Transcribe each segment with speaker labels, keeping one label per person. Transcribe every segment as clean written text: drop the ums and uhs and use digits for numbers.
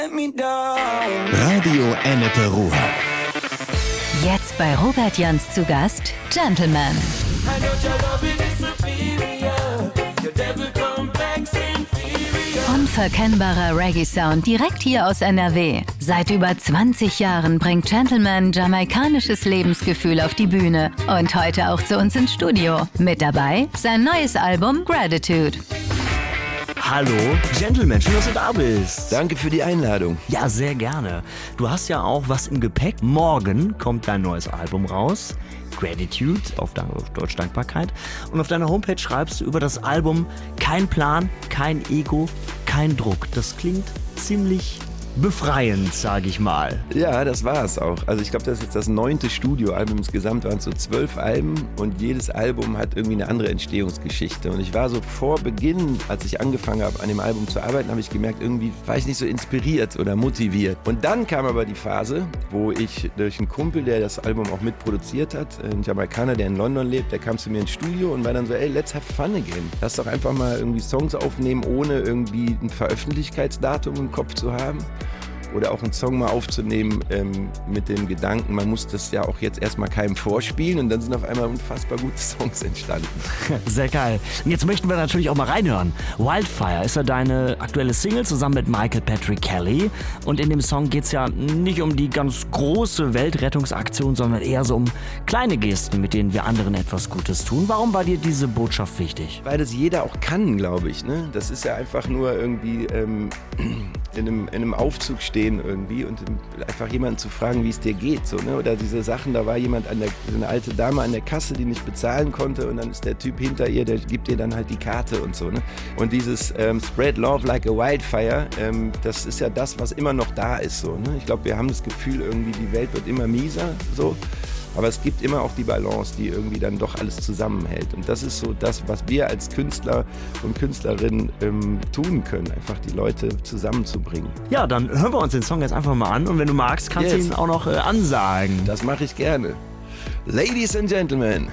Speaker 1: Radio Ennepe-Ruhr.
Speaker 2: Jetzt bei Robert Jans zu Gast, Gentleman. Unverkennbarer Reggae-Sound direkt hier aus NRW. Seit über 20 Jahren bringt Gentleman jamaikanisches Lebensgefühl auf die Bühne und heute auch zu uns ins Studio. Mit dabei sein neues Album Gratitude.
Speaker 3: Hallo, Gentleman, schön, dass du da bist.
Speaker 4: Danke für die Einladung.
Speaker 3: Ja, sehr gerne. Du hast ja auch was im Gepäck. Morgen kommt dein neues Album raus. Gratitude auf Deutsch Dankbarkeit. Und auf deiner Homepage schreibst du über das Album: kein Plan, kein Ego, kein Druck. Das klingt ziemlich befreiend, sage ich mal.
Speaker 4: Ja, das war es auch. Also ich glaube, das ist jetzt das 9. Studioalbum. Insgesamt waren es so 12 Alben und jedes Album hat irgendwie eine andere Entstehungsgeschichte. Und ich war so vor Beginn, als ich angefangen habe, an dem Album zu arbeiten, habe ich gemerkt, irgendwie war ich nicht so inspiriert oder motiviert. Und dann kam aber die Phase, wo ich durch einen Kumpel, der das Album auch mitproduziert hat, ein Jamaikaner, der in London lebt, der kam zu mir ins Studio und war dann so, ey, let's have fun again. Lass doch einfach mal irgendwie Songs aufnehmen, ohne irgendwie ein Veröffentlichkeitsdatum im Kopf zu haben. Oder auch einen Song mal aufzunehmen mit dem Gedanken, man muss das ja auch jetzt erstmal keinem vorspielen, und dann sind auf einmal unfassbar gute Songs entstanden.
Speaker 3: Sehr geil. Und jetzt möchten wir natürlich auch mal reinhören. Wildfire ist ja deine aktuelle Single zusammen mit Michael Patrick Kelly, und in dem Song geht es ja nicht um die ganz große Weltrettungsaktion, sondern eher so um kleine Gesten, mit denen wir anderen etwas Gutes tun. Warum war dir diese Botschaft wichtig?
Speaker 4: Weil das jeder auch kann, glaube ich. Ne? Das ist ja einfach nur irgendwie in einem Aufzug stehen irgendwie und einfach jemanden zu fragen, wie es dir geht. So, ne? Oder diese Sachen, da war jemand so eine alte Dame an der Kasse, die nicht bezahlen konnte, und dann ist der Typ hinter ihr, der gibt ihr dann halt die Karte und so. Ne? Und dieses Spread Love like a Wildfire, das ist ja das, was immer noch da ist. So, ne? Ich glaube, wir haben das Gefühl, irgendwie die Welt wird immer mieser, so. Aber es gibt immer auch die Balance, die irgendwie dann doch alles zusammenhält. Und das ist so das, was wir als Künstler und Künstlerinnen tun können, einfach die Leute zusammenzubringen.
Speaker 3: Ja, dann hören wir uns den Song jetzt einfach mal an, und wenn du magst, kannst du ihn auch noch ansagen.
Speaker 4: Das mache ich gerne. Ladies and Gentlemen,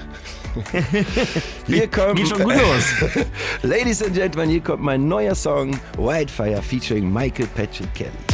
Speaker 4: geht schon gut los. Ladies and Gentlemen, hier kommt mein neuer Song Wildfire featuring Michael Patrick Kelly.